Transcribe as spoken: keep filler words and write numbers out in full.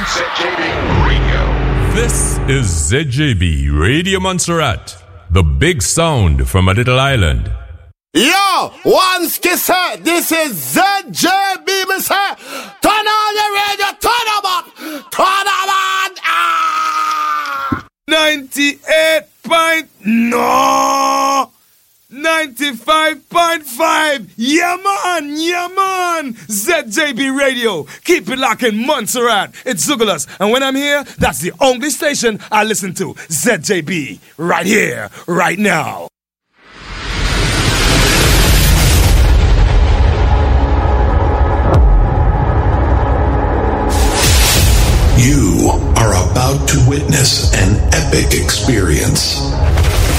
Z J B Radio. This is Z J B Radio Montserrat, the big sound from a little island. Yo, once kiss her, this is Z J B, me say, turn on the radio, turn them up, turn them on, ah! ninety-eight point no, ninety-five point five, yeah man, yeah man, Z J B Radio, keep it locked in Montserrat, it's Zugalas, and when I'm here, that's the only station I listen to, Z J B, right here, right now. You are about to witness an epic experience.